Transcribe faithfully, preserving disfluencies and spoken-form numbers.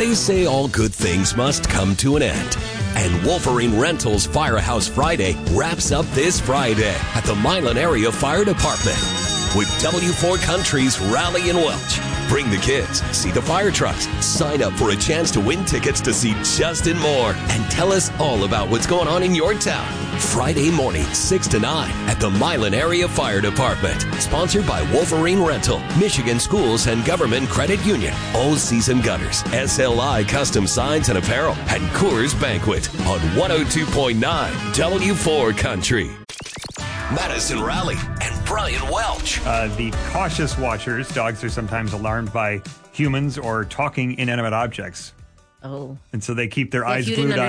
They say all good things must come to an end. And Wolverine Rentals Firehouse Friday wraps up this Friday at the Milan Area Fire Department with W four Country's Rally and Welch. Bring the kids, see the fire trucks, sign up for a chance to win tickets to see Justin Moore, and tell us all about what's going on in your town. Friday morning, six to nine at the Milan Area Fire Department. Sponsored by Wolverine Rental, Michigan Schools and Government Credit Union, All Season Gutters, S L I Custom Signs and Apparel, and Coors Banquet on one oh two point nine W four Country. Madison Raleigh and Brian Welch. Uh, the cautious watchers, dogs are sometimes alarmed by humans or talking inanimate objects. Oh. And so they keep their If eyes you glued didn't on